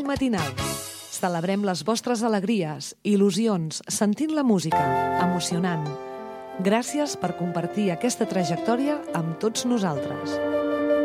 matinal. Celebrem les vostres alegries, il·lusions, sentint la música, emocionant. Gràcies per compartir aquesta trajectòria amb tots nosaltres.